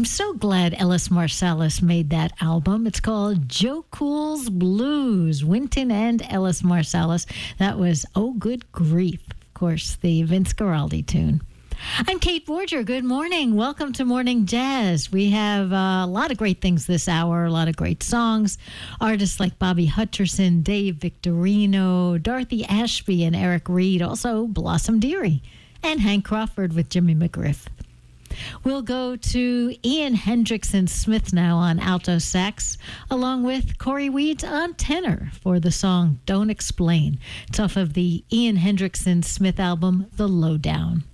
I'm so glad Ellis Marsalis made that album. It's called Joe Cool's Blues, Wynton and Ellis Marsalis. That was Oh Good Grief, of course, the Vince Guaraldi tune. I'm Kate Borger. Good morning. Welcome to Morning Jazz. We have a lot of great things this hour, a lot of great songs. Artists like Bobby Hutcherson, Dave Victorino, Dorothy Ashby, and Eric Reed. Also, Blossom Dearie and Hank Crawford with Jimmy McGriff. We'll go to Ian Hendrickson Smith now on alto sax, along with Corey Weeds on tenor for the song Don't Explain. It's off of the Ian Hendrickson Smith album, The Lowdown.